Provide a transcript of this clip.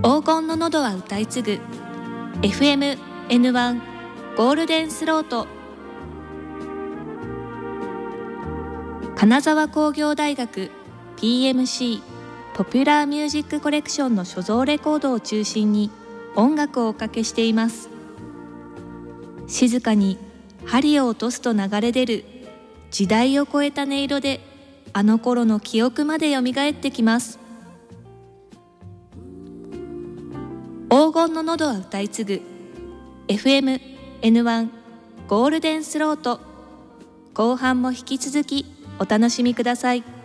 黄金の喉は歌い継ぐ FM-N1 ゴールデンスロート。金沢工業大学 PMC ポピュラーミュージックコレクションの所蔵レコードを中心に音楽をおかけしています。静かに針を落とすと流れ出る時代を超えた音色で、あの頃の記憶までよみがえってきます。黄金の喉は歌い継ぐ FM-N1 ゴールデンスロート。後半も引き続きお楽しみください。